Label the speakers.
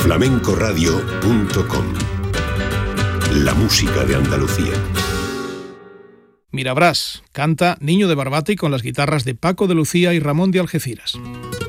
Speaker 1: flamencoradio.com. La música de Andalucía.
Speaker 2: Mirabrás canta Niño de Barbate con las guitarras de Paco de Lucía y Ramón de Algeciras.